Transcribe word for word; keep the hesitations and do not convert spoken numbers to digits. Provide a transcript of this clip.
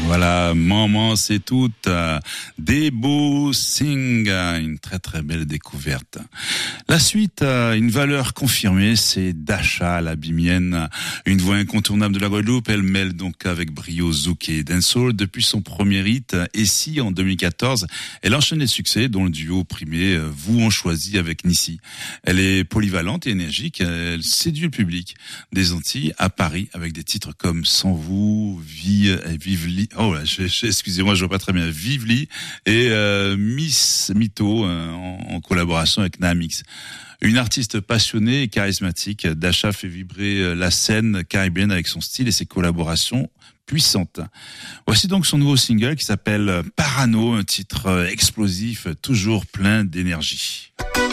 Voilà, Maman c'est tout, euh, des beaux sing, une très très belle découverte. La suite, euh, une valeur confirmée, c'est Dasha, la bimienne, une voix incontournable de la Guadeloupe. Elle mêle donc avec brio zouk et dancehall. Depuis son premier hit, Et si, en deux mille quatorze, elle enchaîne les succès, dont le duo primé euh, Vous on choisit avec Nissi. Elle est polyvalente et énergique, elle séduit le public des Antilles à Paris avec des titres comme Sans vous, Vie, Vive Li, oh là, je, je, excusez-moi, je vois pas très bien, Vive Li et euh, Miss Mito euh, en, en collaboration avec Namix. Une artiste passionnée et charismatique, Dasha fait vibrer la scène caribéenne avec son style et ses collaborations puissantes. Voici donc son nouveau single qui s'appelle Parano, un titre explosif, toujours plein d'énergie.